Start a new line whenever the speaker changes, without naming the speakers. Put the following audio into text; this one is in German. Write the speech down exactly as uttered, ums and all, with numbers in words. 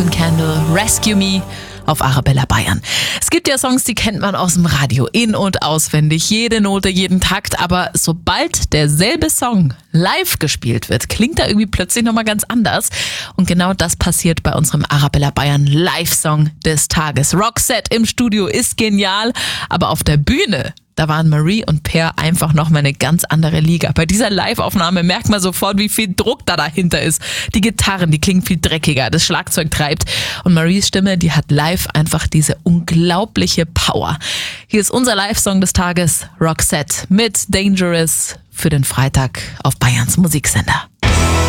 Candle, Rescue Me auf Arabella Bayern. Es gibt ja Songs, die kennt man aus dem Radio, in- und auswendig, jede Note, jeden Takt, aber sobald derselbe Song live gespielt wird, klingt er irgendwie plötzlich nochmal ganz anders. Und genau das passiert bei unserem Arabella Bayern Live-Song des Tages. Roxette im Studio ist genial, aber auf der Bühne, da waren Marie und Per einfach nochmal eine ganz andere Liga. Bei dieser Live-Aufnahme merkt man sofort, wie viel Druck da dahinter ist. Die Gitarren, die klingen viel dreckiger, das Schlagzeug treibt. Und Maries Stimme, die hat live einfach diese unglaubliche Power. Hier ist unser Live-Song des Tages, Roxette mit Dangerous für den Freitag auf Bayerns Musiksender.